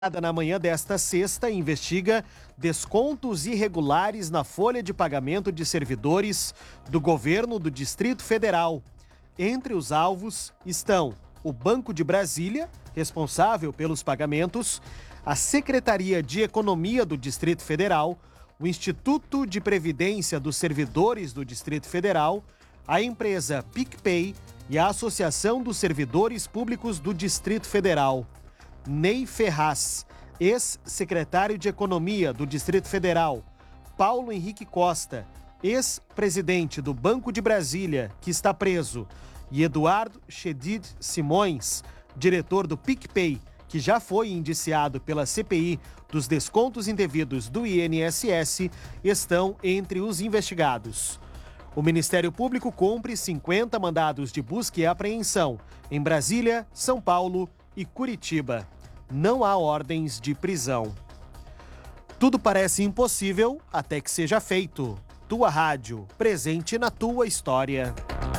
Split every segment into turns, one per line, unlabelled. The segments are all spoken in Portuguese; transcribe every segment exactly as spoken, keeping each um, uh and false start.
Na manhã desta sexta, investiga descontos irregulares na folha de pagamento de servidores do governo do Distrito Federal. Entre os alvos estão o Banco de Brasília, responsável pelos pagamentos, a Secretaria de Economia do Distrito Federal, o Instituto de Previdência dos Servidores do Distrito Federal, a empresa PicPay e a Associação dos Servidores Públicos do Distrito Federal. Ney Ferraz, ex-secretário de Economia do Distrito Federal, Paulo Henrique Costa, ex-presidente do Banco de Brasília, que está preso, e Eduardo Chedid Simões, diretor do PicPay, que já foi indiciado pela C P I dos descontos indevidos do I N S S, estão entre os investigados. O Ministério Público cumpre cinquenta mandados de busca e apreensão em Brasília, São Paulo e Curitiba. Não há ordens de prisão. Tudo parece impossível até que seja feito. Tua Rádio, presente na tua história.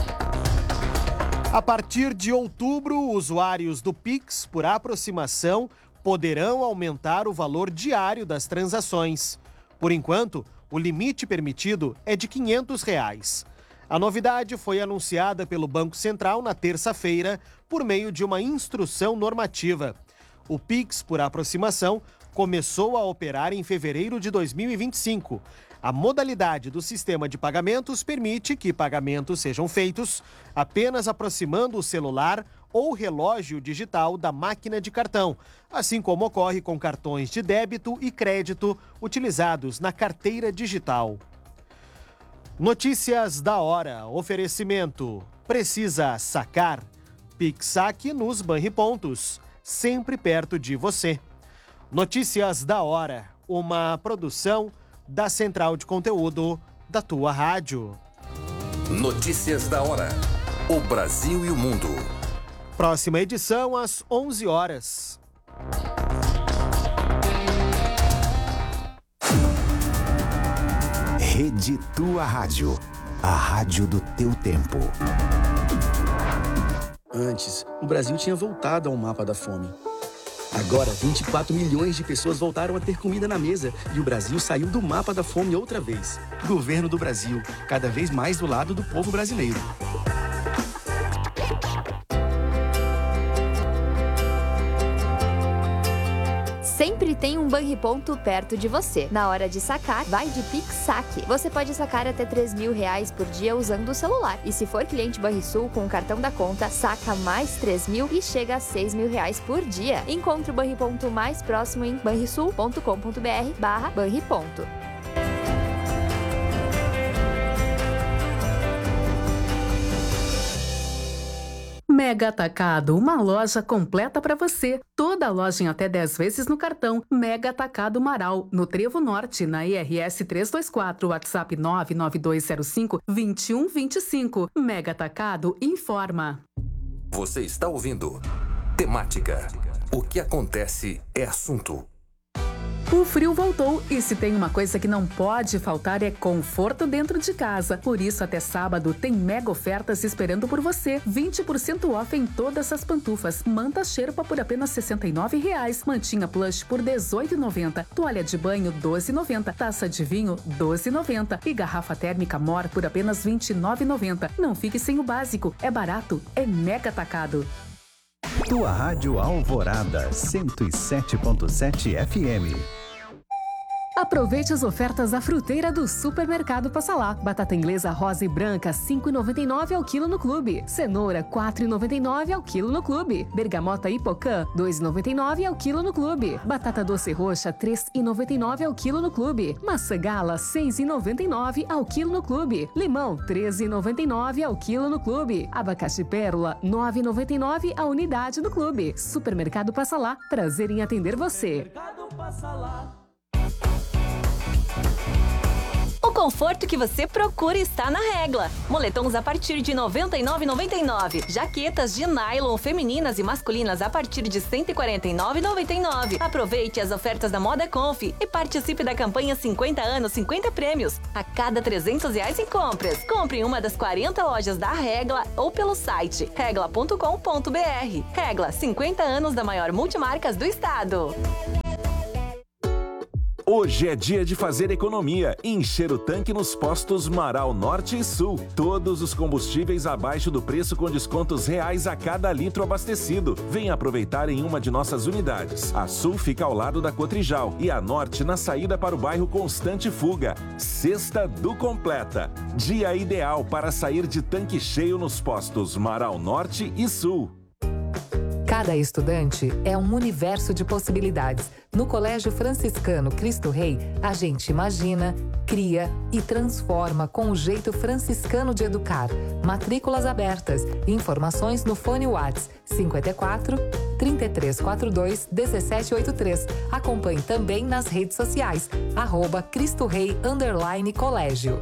A partir de outubro, usuários do Pix, por aproximação, poderão aumentar o valor diário das transações. Por enquanto, o limite permitido é de quinhentos reais. A novidade foi anunciada pelo Banco Central na terça-feira por meio de uma instrução normativa. O Pix, por aproximação, começou a operar em fevereiro de dois mil e vinte e cinco. A modalidade do sistema de pagamentos permite que pagamentos sejam feitos apenas aproximando o celular ou relógio digital da máquina de cartão, assim como ocorre com cartões de débito e crédito utilizados na carteira digital. Notícias da hora. Oferecimento. Precisa sacar? Pix Saque nos Banripontos. Sempre perto de você. Notícias da hora. Uma produção da Central de Conteúdo da Tua Rádio.
Notícias da hora. O Brasil e o mundo.
Próxima edição às onze horas.
Rede Tua Rádio, a rádio do teu tempo.
Antes, o Brasil tinha voltado ao mapa da fome. Agora, vinte e quatro milhões de pessoas voltaram a ter comida na mesa e o Brasil saiu do mapa da fome outra vez. Governo do Brasil, cada vez mais do lado do povo brasileiro.
Sempre tem um Banriponto perto de você. Na hora de sacar, vai de Pix Saque. Você pode sacar até três mil reais por dia usando o celular. E se for cliente Banrisul com o cartão da conta, saca mais três mil e chega a seis mil reais por dia. Encontre o Banriponto mais próximo em banrisul ponto com ponto br barra Banriponto.
Mega Atacado, uma loja completa para você. Toda loja em até dez vezes no cartão. Mega Atacado Marau, no Trevo Norte, na I R S trezentos e vinte e quatro, WhatsApp nove nove dois zero cinco, dois um dois cinco. Mega Atacado informa.
Você está ouvindo Temática. O que acontece é assunto.
O frio voltou e se tem uma coisa que não pode faltar é conforto dentro de casa. Por isso, até sábado tem mega ofertas esperando por você. vinte por cento off em todas as pantufas. Manta Sherpa por apenas sessenta e nove reais. Mantinha Plush por dezoito reais e noventa centavos. Toalha de banho doze reais e noventa centavos. Taça de vinho doze reais e noventa centavos. E garrafa térmica Mor por apenas vinte e nove reais e noventa centavos. Não fique sem o básico. É barato, é mega atacado.
Tua Rádio Alvorada, cento e sete ponto sete F M.
Aproveite as ofertas da fruteira do Supermercado Passa Lá. Batata inglesa rosa e branca, cinco reais e noventa e nove centavos ao quilo no clube. Cenoura, quatro reais e noventa e nove centavos ao quilo no clube. Bergamota Hipocã, dois reais e noventa e nove centavos ao quilo no clube. Batata doce roxa, três reais e noventa e nove centavos ao quilo no clube. Maçã gala, seis reais e noventa e nove centavos ao quilo no clube. Limão, treze reais e noventa e nove centavos ao quilo no clube. Abacaxi pérola, nove reais e noventa e nove centavos a unidade no clube. Supermercado Passa Lá, prazer em atender você.
O O conforto que você procura está na Regla. Moletons a partir de noventa e nove reais e noventa e nove centavos. Jaquetas de nylon femininas e masculinas a partir de cento e quarenta e nove reais e noventa e nove centavos. Aproveite as ofertas da Moda Conf e participe da campanha cinquenta anos, cinquenta prêmios. A cada trezentos reais em compras. Compre em uma das quarenta lojas da Regla ou pelo site regla ponto com ponto br. Regla, cinquenta anos da maior multimarcas do estado.
Hoje é dia de fazer economia e encher o tanque nos postos Marau Norte e Sul. Todos os combustíveis abaixo do preço com descontos reais a cada litro abastecido. Venha aproveitar em uma de nossas unidades. A Sul fica ao lado da Cotrijal e a Norte na saída para o bairro Constante Fuga. Sexta do Completa. Dia ideal para sair de tanque cheio nos postos Marau Norte e Sul.
Cada estudante é um universo de possibilidades. No Colégio Franciscano Cristo Rei, a gente imagina, cria e transforma com o jeito franciscano de educar. Matrículas abertas. Informações no fone WhatsApp cinquenta e quatro, trinta e três quarenta e dois, dezessete oitenta e três. Acompanhe também nas redes sociais. Arroba Cristo Rei underline colégio.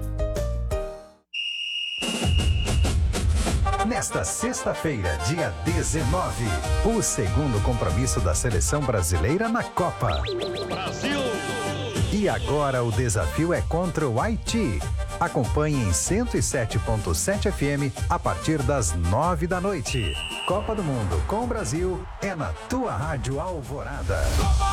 Nesta sexta-feira, dia dezenove, o segundo compromisso da seleção brasileira na Copa. Brasil! E agora o desafio é contra o Haiti. Acompanhe em cento e sete ponto sete F M a partir das nove da noite. Copa do Mundo com o Brasil é na tua Rádio Alvorada.